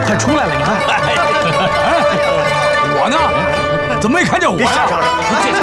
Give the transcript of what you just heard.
快出来了，你看。哎，我呢？怎么没看见我呀？